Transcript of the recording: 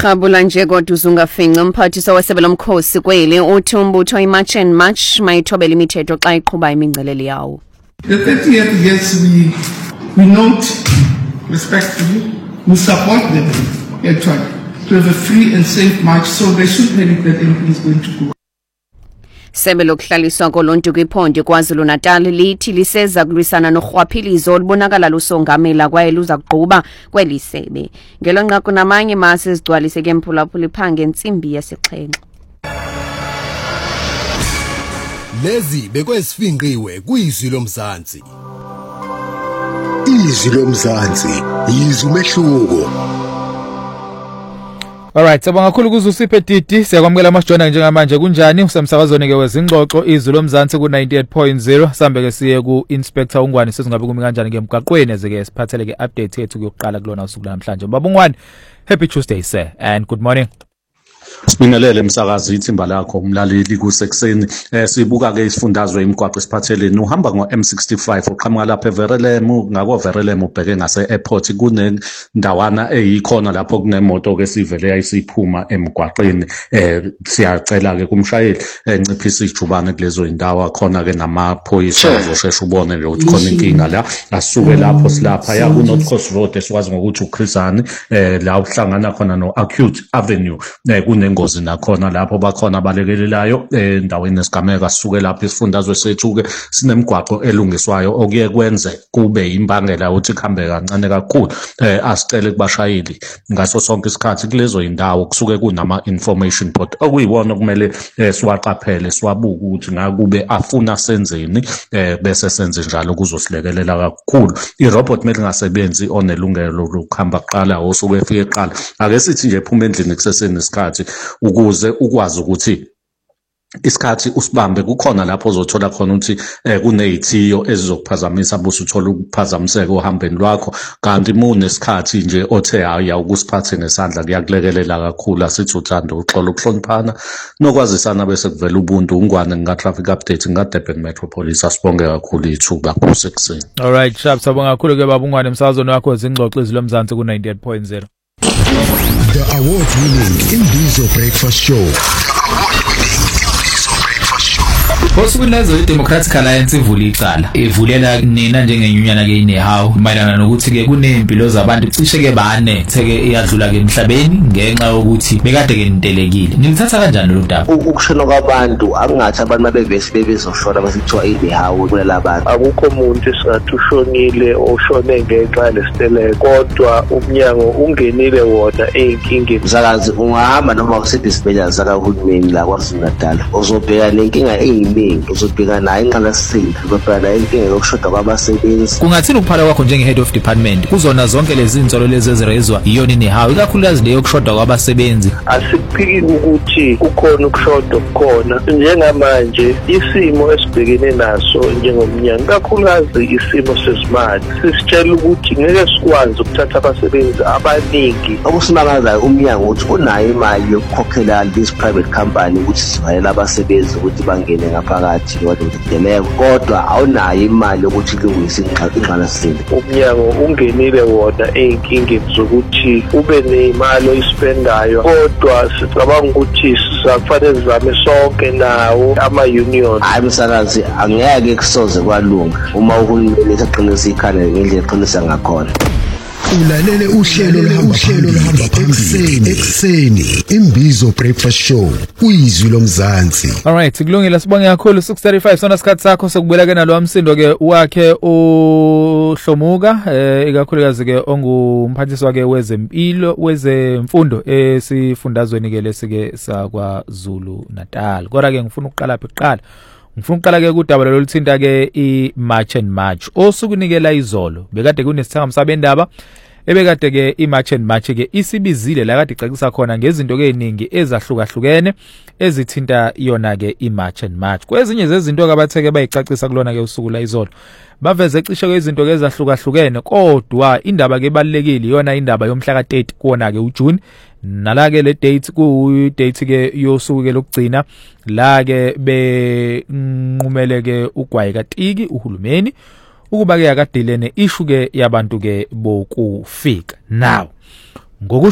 Uyakhabula nje kodwa uzungafinca umphathiswa wesebe lomkhosi kweli uthi umbutho iMarch and March mayithobela imithetho xa iqhuba imingceleli yawo. The 30th years we note respectfully, we support them actually to have a free and safe march, so they should panic that anything is going to go. Sebe lokuhlaliswa koluntu kwiphondo KwaZulu-Natal lithi liseza kulwisana norhwaphilizo olubonakala lusongamela kwaye luza kugquba kweli sebe. Ngelonqaku namanye mase ezigcwaliseke mphulaphula iphange entsimbi yesixhenxe. Lezi bekwesifinqiwe kuyizwi lomzansi. Izwi lomzansi yizwi umehluko. Alright, sabonga kakhulu kuzusiphe Didi. Siyakwamukela amasijona njengamanje kunjani? Usemsakazweni ke wezingxoxo izwi lomzansi ku 98.0. Sambe ke siye ku Inspector uNgwane sesingabe kumi kanjani ke emgaqweni ezeke siphathele ke update yethu kuyokuqala kulona usuku namhlanje. Baba uNgwane, happy Tuesday sir and good morning. Sibingelele umsakazi ithimba lakho umlaleli kusekuseni sibuka ke isifundazwe imigwaqo siphatheleni uhamba ngo M65 uqhamuka lapha eVerelem ngako Verelem ubheke ngase airport kunendawana eyikhona lapho kunemoto ke sivele yayisiphuma emgwaqeni siyacela ke kumshayeli enciphisa ijubane kulezo indawo khona ke namaphoyisa azoshesha ubone nje ukuthi khona inkinga la asuke lapho silapha ya ku North Coast Road esikwazi ngokuthi uChrisani la uhlangana khona no Acute Avenue kunengozi nakhona lapho bakhona balekelelayo endaweni esigameka sisuke lapho isifundazwe sethu ke sinemigwaqo elungiswayo okuye kwenze kube imbangela ukuthi kuhambe kancane kakhulu asicele kubashayeli ngaso sonke isikhathi kulezo indawo kusuke kunama information board okuyiwona kumele siwaqaphele siwabuke ukuthi ngakube afuna senzeni bese senze njalo kuzosilekelela kakhulu irobot mele ngasebenzi onelungelo lokuhamba kuqala osuke efike eqala ake sithi nje phuma endlini kuseseni isikhathi ukuze ukwazi ukuthi isikhathi usibambe kukhona lapho uzothola khona ukuthi kunezithiyo ezizokuphazamisa bose uthola ukuphazamiseka ohambeni lwakho kanti munesikhathi nje othe hayi ukusiphathe nesandla kuyakulekelela kakhulu asithi uthando uxolo ukuhloniphana nokwazisana bese kuvela ubuntu uNgwane nga traffic update nga Durban Metropolis asibonge kakhulu ithuba kusekuseni. All right sharp sabonga kakhulu ke baba uNgwane emsakazweni wakho izingxoxo izilomzansi ku 98.0. The award-winning Imbizo Breakfast Show. Bosukunezo iDemocratic Alliance ivula icala ivulela nina njengenyunyana ke inehawu mayelana nokuthi ke kunempilo zabantu cishe ke bane theke iyadlula ke emhlabeni ngenxa yokuthi bekade ke nitelekile nilithatha kanjani lo daba ukushona kwabantu akungathi abantu mabevesi bebezoshona basithiwa inehawu kulela abantu akukho umuntu esingathi ushonile oshone ngenxa lesiteleko kodwa umnyango ungenile wona einkingeni msakazi ungahamba noma usedisibhedlela zakahulumeni la KwaZulu-Natal uzobheka nenkinga eyini uzobheka nayo inqalasinda ubheka inkinga yokushoda kwabasebenzi. Kungathini ukuphala kwakho njenge head of department kuzona zonke lezi insolo lezi ezirezwa iyona inehawu ikakhulukazi leyo yokushoda kwabasebenzi? Asiphiki ukuthi kukhona ukushoda okukhona njengamanje isimo esibhekene naso njengomnyango kakhulukazi isimo sezimali sisitshela ukuthi ngeke sikwazi ukuthatha abasebenzi abaningi okusimakazayo umnyango ukuthi unayo imali yokukhokhela this private company ukuthi sibayela abasebenzi ukuthi bangene phakathi wadodeleko kodwa awunayo imali yokuthi kulungise inqalasinda umnyango ungenile wona einkingeni zokuthi ube nemali oyispendayo kodwa sicabanga ukuthi sizakufanele sizame sonke nawo ama-union hayi msakazi angeke kusoze kwalunga uma uhulumeni esaqinisa ikhanda ngendlela eqinisa ngakhona. Ulalele uhlelo oluhamba phambili ekseni Imbizo Breakfast Show kuyizwi lomzansi. All right kulungile sibonge kakhulu 6:35 sona isikhathi sakho sokubuyela ke nalo amsindo ke wakhe uHlomuka ikakhulukazi ke ongumphathiswa ke wezempilo wezemfundo esifundazweni ke lesike saKwaZulu-Natal. Kodwa ke ngifuna ukuqala phi kuqala ngifuna uqala ke kudaba loluthinta ke iMarch and March osukunikela izolo bekade kunesithanga sabendaba ebekade ke iMarch and March ke isibizile la kade icacisa khona ngezinto ke eziningi ezahlukahlukene ezithinta yona ke iMarch and March kwezinye zezinto ke abatheke bayicacisa kulona ke usuku la izolo baveze cishe ke izinto ke ezahlukahlukene kodwa indaba ke ebalekile yona indaba yomhla ka30 kuona ke uJune nala ke le date ku date ke yosuku ke lokugcina la ke benqumele ke ugwayi kaTiki uhulumeni ukuba ke akadelene issue ke yabantu ke bokufika now